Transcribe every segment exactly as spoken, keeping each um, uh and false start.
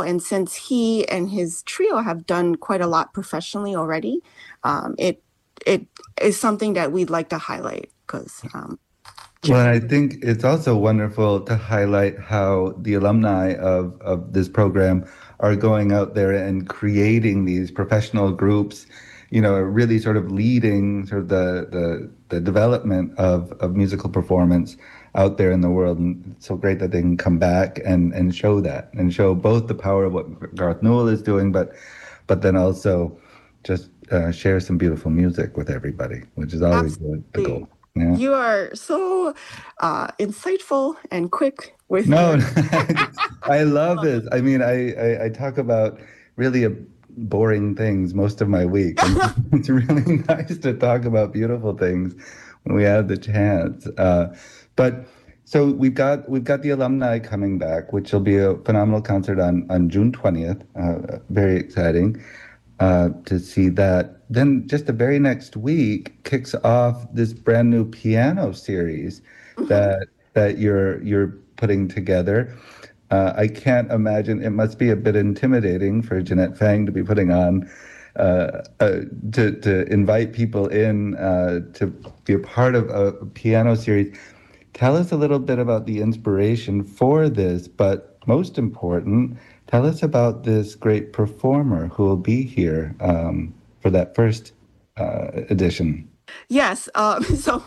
and since he and his trio have done quite a lot professionally already, um, it it is something that we'd like to highlight because. Um, Well, I think it's also wonderful to highlight how the alumni of, of this program are going out there and creating these professional groups, you know, really sort of leading sort of the the, the development of, of musical performance out there in the world. And it's so great that they can come back and, and show that and show both the power of what Garth Newell is doing, but but then also just uh, share some beautiful music with everybody, which is always the, the absolutely. goal. Yeah. You are so uh, insightful and quick with No, your. I love it. I mean, I, I, I talk about really a, boring things most of my week, and it's really nice to talk about beautiful things when we have the chance. Uh, but so we've got we've got the alumni coming back, which will be a phenomenal concert on on June twentieth. Uh, very exciting uh, to see that. Then just the very next week kicks off this brand new piano series Mhm. that that you're you're putting together. Uh, I can't imagine. It must be a bit intimidating for Jeanette Fang to be putting on, uh, uh, to to invite people in uh, to be a part of a piano series. Tell us a little bit about the inspiration for this, but most important, tell us about this great performer who will be here um, for that first uh, edition. Yes. Um, so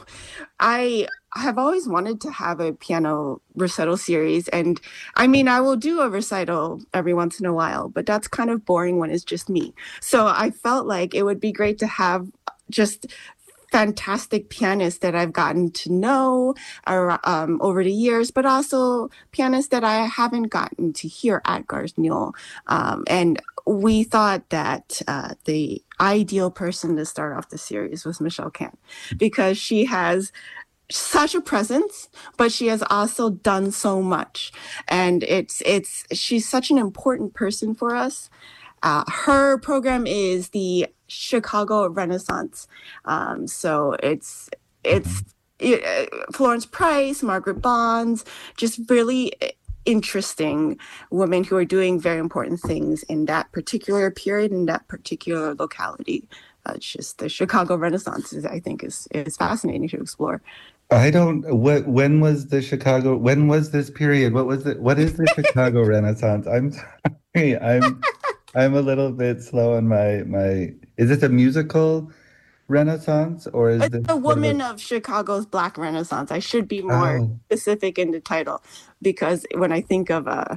I have always wanted to have a piano recital series. And I mean, I will do a recital every once in a while, but that's kind of boring when it's just me. So I felt like it would be great to have just fantastic pianists that I've gotten to know ar- um, over the years, but also pianists that I haven't gotten to hear at Garth Newell. Um, and we thought that uh, the ideal person to start off the series was Michelle Kent because she has such a presence, but she has also done so much. And it's it's she's such an important person for us. Uh, her program is the Chicago Renaissance. Um, so it's it's Mhm. it, uh, Florence Price, Margaret Bonds, just really interesting women who are doing very important things in that particular period in that particular locality. Uh, it's just the Chicago Renaissance is, I think, is is fascinating to explore. I don't. What? When was the Chicago? When was this period? What was it? What is the Chicago Renaissance? I'm sorry. I'm I'm a little bit slow on my my. Is this a musical Renaissance or is It's this the sort of a? woman of Chicago's Black Renaissance. I should be more Oh, specific in the title because when I think of uh,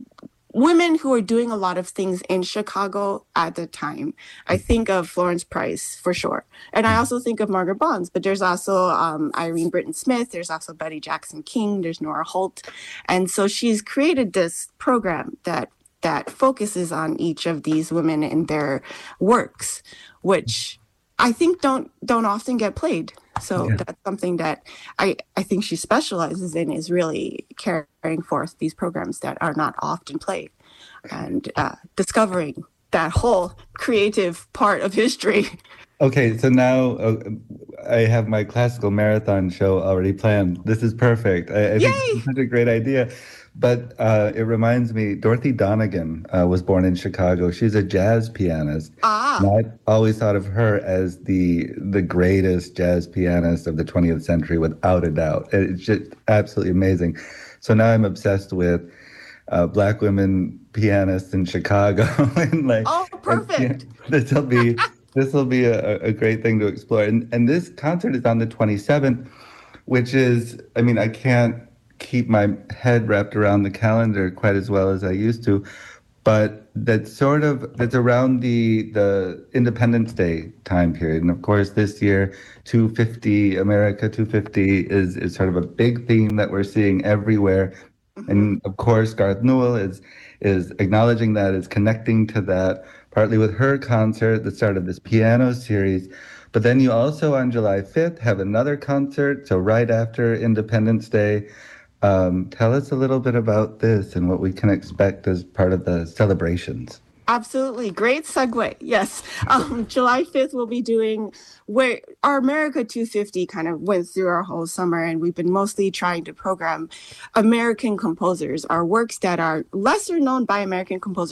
women who are doing a lot of things in Chicago at the time, I think of Florence Price for sure. And I also think of Margaret Bonds, but there's also um, Irene Britton Smith, there's also Betty Jackson King, there's Nora Holt. And so she's created this program that that focuses on each of these women and their works, which I think don't don't often get played. So yeah. that's something that I, I think she specializes in is really carrying forth these programs that are not often played and uh, discovering that whole creative part of history. Okay, so now uh, I have my classical marathon show already planned. This is perfect. I, I think this Yay! is such a great idea. But uh, it reminds me, Dorothy Donegan uh, was born in Chicago. She's a jazz pianist. And Ah, I always thought of her as the the greatest jazz pianist of the twentieth century, without a doubt. It's just absolutely amazing. So now I'm obsessed with uh, black women pianists in Chicago, and like, oh, and yeah, perfect. this will be this will be a, a great thing to explore. And and this concert is on the twenty-seventh, which is, I mean, I can't keep my head wrapped around the calendar quite as well as I used to, but that's sort of that's around the the Independence Day time period. And of course, this year, two fifty America two fifty is is sort of a big theme that we're seeing everywhere. Mhm. And of course, Garth Newell is is acknowledging that, is connecting to that, partly with her concert, the start of this piano series. But then you also on July fifth have another concert, so right after Independence Day. Um, tell us a little bit about this and what we can expect as part of the celebrations. Absolutely. Great segue. Yes. Um, July fifth, we'll be doing where our America two fifty kind of went through our whole summer, and we've been mostly trying to program American composers, our works that are lesser known by American composers